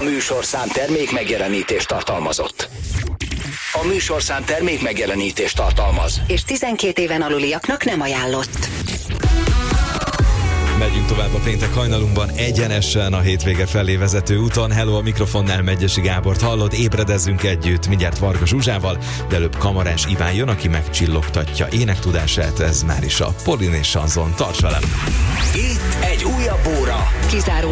műsorszám termék megjelenítést tartalmazott. A műsorszám termék megjelenítést tartalmaz. És 12 éven aluliaknak nem ajánlott. Megyünk tovább a péntek hajnalunkban, egyenesen a hétvége felé vezető úton. Hello, a mikrofonnál Megyesi Gábort hallod, ébredezzünk együtt, mindjárt Varga Zsuzsával, de előbb Kamarás Iván jön, aki megcsillogtatja énektudását, ez már is a Polin és Sanzon. Tarts velem! Itt egy újabb óra. Kizárólag